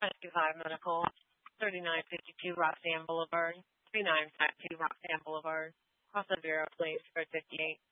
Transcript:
Rescue 5 Medical, 3952 Roxanne Boulevard, 3952 Roxanne Boulevard. Cross the Bureau, please, for 58.